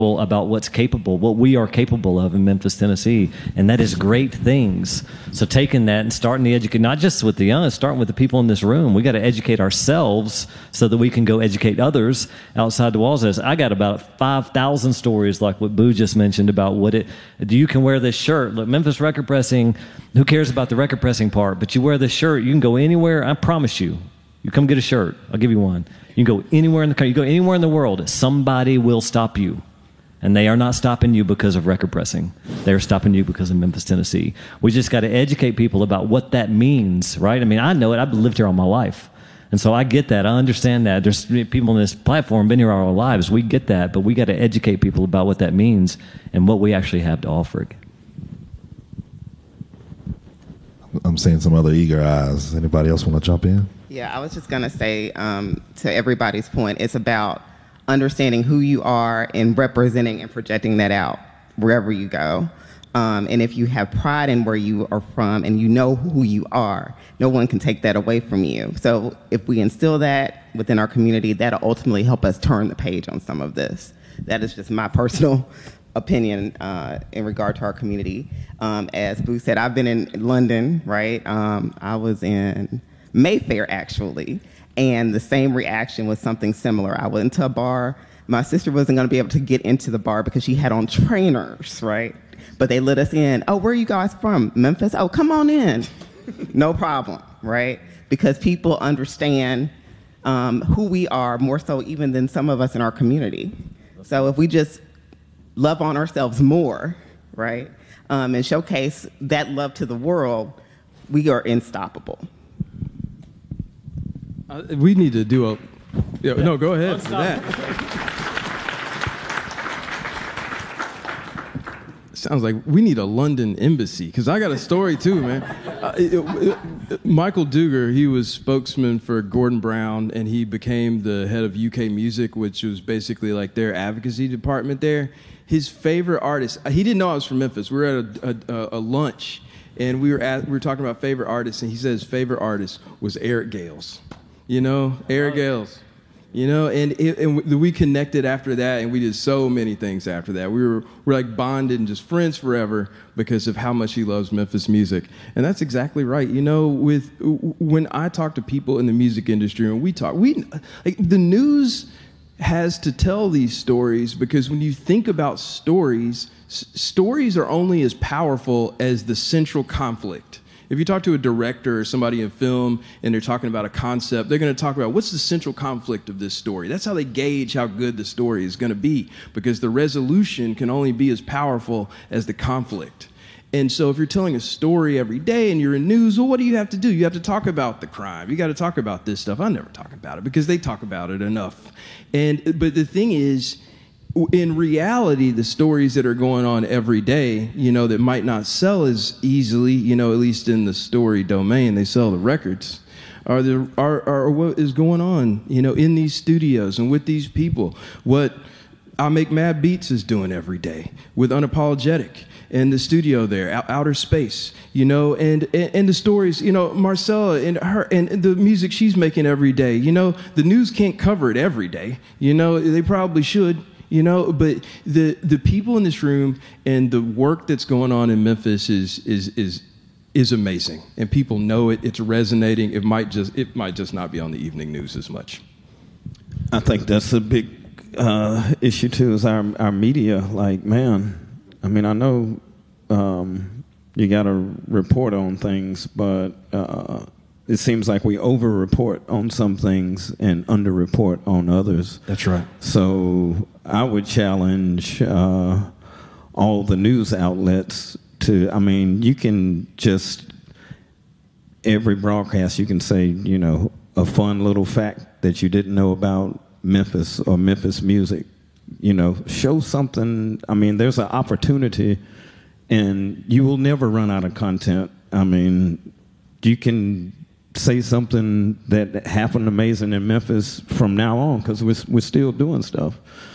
about what we are capable of in Memphis, Tennessee, and that is great things. So taking that and starting to educate, not just with the young, starting with the people in this room. We got to educate ourselves so that we can go educate others outside the walls. I got about 5,000 stories like what Boo just mentioned about you can wear this shirt. Look, Memphis record pressing, who cares about the record pressing part? But you wear this shirt, you can go anywhere, I promise you. You come get a shirt, I'll give you one. You can go anywhere in the country, you go anywhere in the world, somebody will stop you. And they are not stopping you because of record pressing. They're stopping you because of Memphis, Tennessee. We just got to educate people about what that means, right? I mean, I know it. I've lived here all my life. And so I get that. I understand that. There's people on this platform been here all our lives. We get that. But we got to educate people about what that means and what we actually have to offer. I'm seeing some other eager eyes. Anybody else want to jump in? Yeah, I was just going to say, to everybody's point, it's about understanding who you are and representing and projecting that out wherever you go. And if you have pride in where you are from and you know who you are, no one can take that away from you. So if we instill that within our community, that'll ultimately help us turn the page on some of this. That is just my personal opinion in regard to our community. As Boo said, I've been in London, right? I was in Mayfair, actually. And the same reaction was something similar. I went into a bar. My sister wasn't going to be able to get into the bar because she had on trainers, right? But they let us in. Oh, where are you guys from? Memphis? Oh, come on in. No problem, right? Because people understand who we are more so even than some of us in our community. So if we just love on ourselves more, right, and showcase that love to the world, we are unstoppable. We need to do no, go ahead for that. Sounds like we need a London embassy, because I got a story too, man. Michael Duggar, he was spokesman for Gordon Brown, and he became the head of UK Music, which was basically like their advocacy department there. His favorite artist, he didn't know I was from Memphis. We were at a lunch, and we were talking about favorite artists, and he said his favorite artist was Eric Gales. You know, Eric Gales. You know, and we connected after that, and we did so many things after that. We're like bonded and just friends forever because of how much he loves Memphis music. And that's exactly right. You know, when I talk to people in the music industry and the news has to tell these stories, because when you think about stories are only as powerful as the central conflict. If you talk to a director or somebody in film and they're talking about a concept, they're going to talk about what's the central conflict of this story. That's how they gauge how good the story is going to be, because the resolution can only be as powerful as the conflict. And so if you're telling a story every day and you're in news, well, what do you have to do? You have to talk about the crime. You got to talk about this stuff. I never talk about it because they talk about it enough. But the thing is, in reality, the stories that are going on every day, you know, that might not sell as easily, you know, at least in the story domain, they sell the records, are what is going on, you know, in these studios and with these people. What I Make Mad Beats is doing every day with Unapologetic and the studio there, Outer Space, you know, and the stories, you know, Marcella and her and the music she's making every day. You know, the news can't cover it every day. You know, they probably should. You know, but the people in this room and the work that's going on in Memphis is amazing, and people know it. It's resonating. It might just not be on the evening news as much. I think that's a big issue too. Is our media? Like, man, I mean, I know you got to report on things, but it seems like we over-report on some things and under-report on others. That's right. So I would challenge all the news outlets to, I mean, you can just, every broadcast you can say, you know, a fun little fact that you didn't know about Memphis or Memphis music. You know, show something. I mean, there's an opportunity, and you will never run out of content. I mean, you can say something that happened amazing in Memphis from now on, because we're still doing stuff.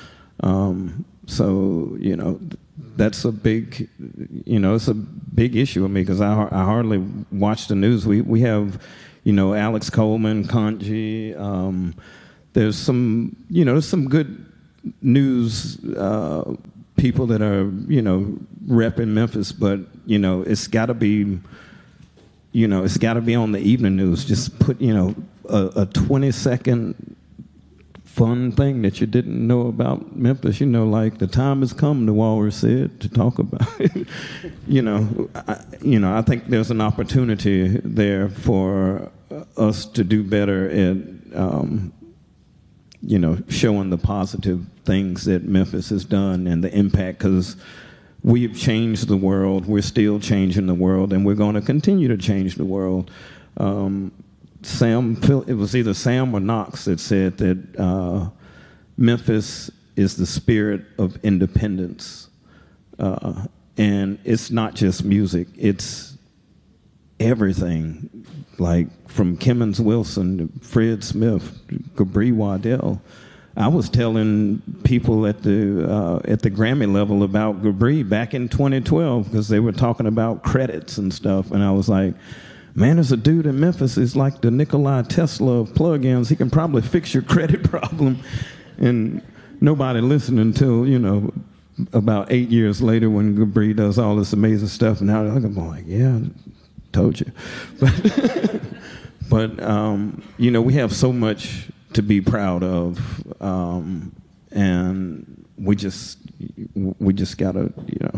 So, you know, that's a big, you know, it's a big issue with me, because I hardly watch the news. We have, you know, Alex Coleman, Kanji. There's some, you know, some good news people that are, repping Memphis, but, it's got to be, it's got to be on the evening news. Just put, a 20-second fun thing that you didn't know about Memphis, like the time has come, the Walrus said, to talk about it. I think there's an opportunity there for us to do better at, showing the positive things that Memphis has done and the impact, because we have changed the world. We're still changing the world, and we're going to continue to change the world. It was either Sam or Knox that said that Memphis is the spirit of independence. And it's not just music, it's everything, like from Kemmons Wilson to Fred Smith, Gabri Waddell. I was telling people at the Grammy level about Gabri back in 2012 because they were talking about credits and stuff, and I was like, man, there's a dude in Memphis is like the Nikola Tesla of plugins. He can probably fix your credit problem. And nobody listened until, about 8 years later when Gabri does all this amazing stuff. And now I'm like, yeah, told you. But we have so much to be proud of. And we just got to,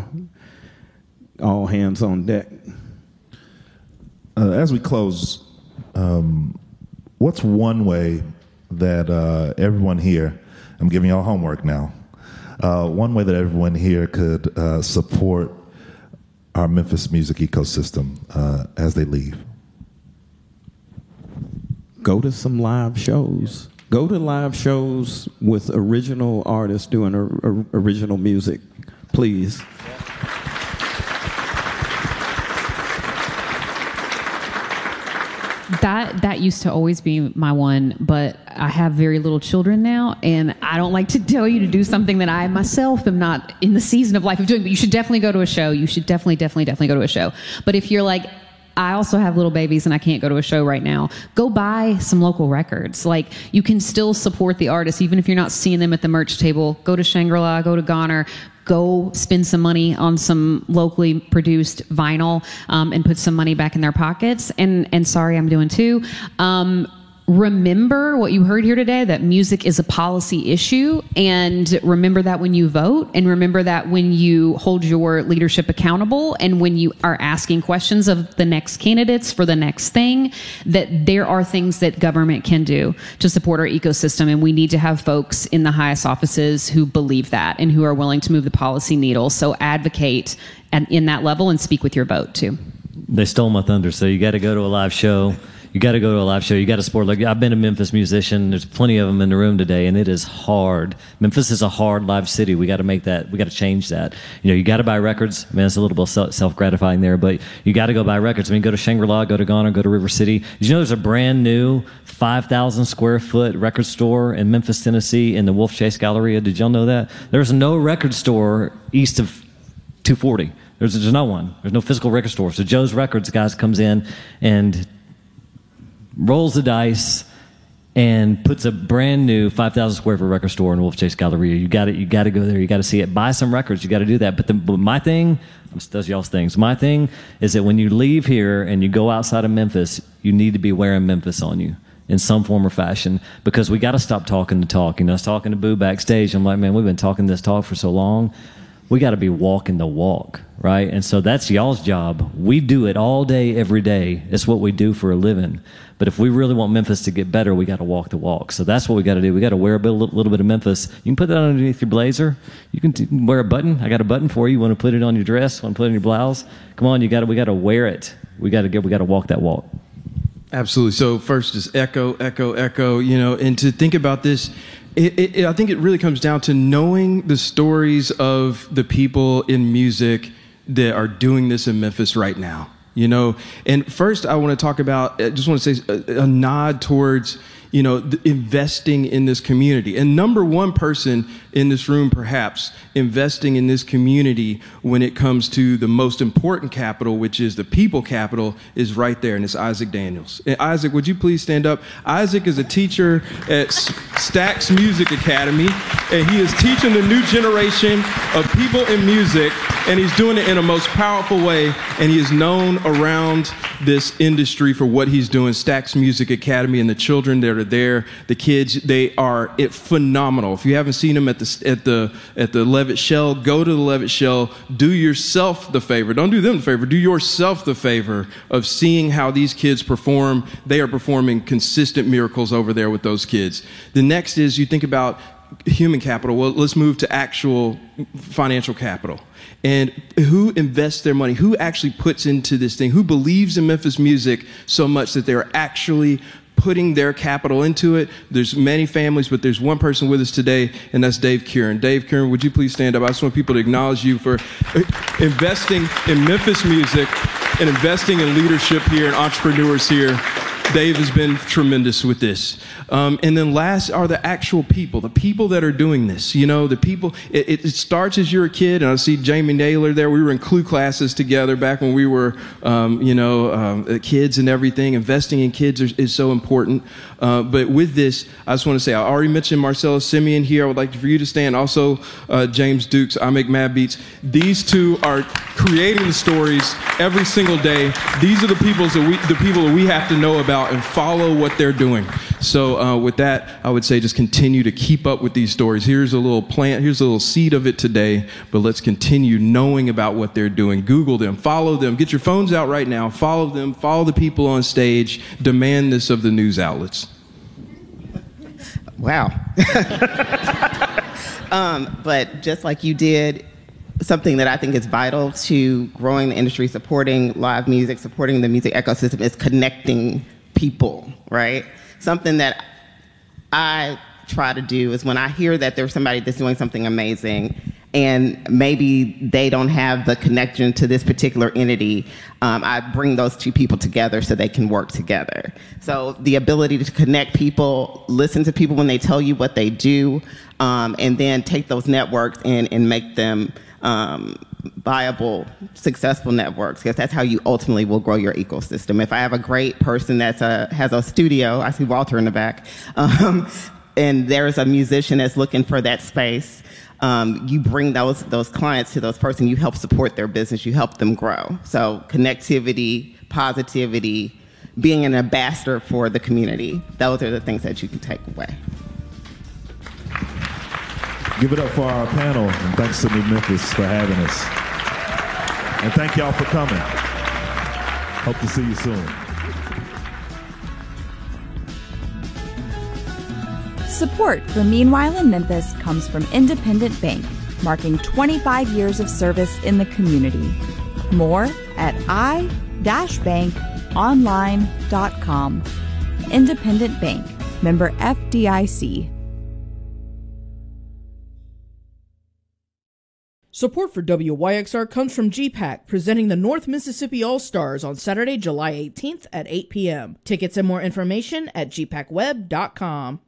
all hands on deck. As we close, what's one way that everyone here, I'm giving y'all homework now, one way that everyone here could support our Memphis music ecosystem as they leave? Go to some live shows. Go to live shows with original artists doing original music, please. That used to always be my one, but I have very little children now, and I don't like to tell you to do something that I myself am not in the season of life of doing, but you should definitely go to a show. You should definitely go to a show. But if you're like, I also have little babies and I can't go to a show right now, go buy some local records. Like, you can still support the artists, even if you're not seeing them at the merch table. Go to Shangri-La, go to Goner, go spend some money on some locally produced vinyl, and put some money back in their pockets. And sorry, I'm doing too. Remember what you heard here today, that music is a policy issue, and remember that when you vote, and remember that when you hold your leadership accountable, and when you are asking questions of the next candidates for the next thing, that there are things that government can do to support our ecosystem, and we need to have folks in the highest offices who believe that and who are willing to move the policy needle. So advocate in that level and speak with your vote too. They stole my thunder, so you got to go to a live show. You got to go to a live show. You got to support. Like, I've been a Memphis musician. There's plenty of them in the room today, and it is hard. Memphis is a hard live city. We got to make that. We got to change that. You got to buy records. Man, it's a little bit self-gratifying there, but you got to go buy records. I mean, go to Shangri-La, go to Goner, go to River City. Did you know there's a brand new 5,000 square foot record store in Memphis, Tennessee, in the Wolf Chase Galleria? Did y'all know that? There's no record store east of 240. There's no one. There's no physical record store. So Joe's Records, guys, comes in and rolls the dice and puts a brand new 5,000 square foot record store in Wolf Chase Galleria. You got to go there. You got to see it. Buy some records. You got to do that. But my thing, does y'all's things. My thing is that when you leave here and you go outside of Memphis, you need to be wearing Memphis on you in some form or fashion, because we got to stop talking the talk. I was talking to Boo backstage. I'm like, man, we've been talking this talk for so long. We got to be walking the walk, right? And so that's y'all's job. We do it all day, every day. It's what we do for a living. But if we really want Memphis to get better, we got to walk the walk. So that's what we got to do. We got to wear a little bit of Memphis. You can put that underneath your blazer. You can wear a button. I got a button for you. You want to put it on your dress? Want to put it in your blouse? Come on, we got to wear it. We got to walk that walk. Absolutely. So first, just echo, and to think about this, I think it really comes down to knowing the stories of the people in music that are doing this in Memphis right now. you know. And first, I want to talk about, I just want to say a nod towards, you know, investing in this community. And number one person in this room, perhaps, investing in this community when it comes to the most important capital, which is the people capital, is right there, and it's Isaac Daniels. And Isaac, would you please stand up? Isaac is a teacher at Stax Music Academy, and he is teaching the new generation of people in music, and he's doing it in a most powerful way, and he is known around this industry for what he's doing. Stax Music Academy, and the children that are there, the kids, they are phenomenal. If you haven't seen them at the Levitt Shell, go to the Levitt Shell. Do yourself the favor. Don't do them the favor. Do yourself the favor of seeing how these kids perform. They are performing consistent miracles over there with those kids. The next is, you think about human capital. Well, let's move to actual financial capital. And who invests their money? Who actually puts into this thing? Who believes in Memphis music so much that they're actually putting their capital into it? There's many families, but there's one person with us today, and that's Dave Kieran. Dave Kieran, would you please stand up? I just want people to acknowledge you for investing in Memphis music and investing in leadership here and entrepreneurs here. Dave has been tremendous with this. And then last are the actual people, the people that are doing this. You know, the people, it starts as you're a kid, and I see Jamie Naylor there. We were in Clue classes together back when we were, kids and everything. Investing in kids is so important. But with this, I just want to say, I already mentioned Marcellus Simeon here. I would like for you to stand. Also, James Dukes, I Make Mad Beats. These two are creating the stories every single day. These are the people that we have to know about and follow what they're doing. So with that, I would say just continue to keep up with these stories. Here's a little plant, here's a little seed of it today, but let's continue knowing about what they're doing. Google them, follow them, get your phones out right now, follow them, follow the people on stage, demand this of the news outlets. Wow. But just like you did, something that I think is vital to growing the industry, supporting live music, supporting the music ecosystem, is connecting people, right? Something that I try to do is when I hear that there's somebody that's doing something amazing and maybe they don't have the connection to this particular entity, I bring those two people together so they can work together. So the ability to connect people, listen to people when they tell you what they do, and then take those networks and make them viable, successful networks, because that's how you ultimately will grow your ecosystem. If I have a great person that has a studio, I see Walter in the back, and there's a musician that's looking for that space, you bring those clients to those persons, you help support their business, you help them grow. So connectivity, positivity, being an ambassador for the community, those are the things that you can take away. Give it up for our panel, and thanks to New Memphis for having us. And thank y'all for coming. Hope to see you soon. Support for Meanwhile in Memphis comes from Independent Bank, marking 25 years of service in the community. More at i-bankonline.com. Independent Bank, member FDIC. Support for WYXR comes from GPAC, presenting the North Mississippi All-Stars on Saturday, July 18th at 8 p.m. Tickets and more information at gpacweb.com.